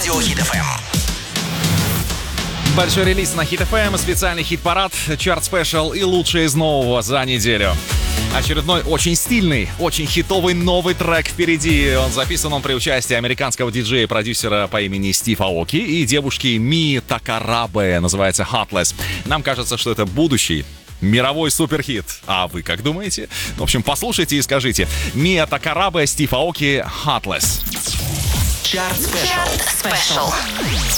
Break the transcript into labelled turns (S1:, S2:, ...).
S1: Радио Хит ФМ.
S2: Большой релиз на Хит ФМ, специальный хит-парад, чарт-спешл и лучшее из нового за неделю. Очередной очень стильный, очень хитовый новый трек впереди. Он при участии американского диджея и продюсера по имени Стив Аоки и девушки Мии Такарабе. Называется Heartless. Нам кажется, что это будущий мировой суперхит. А вы как думаете? В общем, послушайте и скажите. Мия Такарабе, Стив Аоки, Heartless.
S1: Чарт спешл.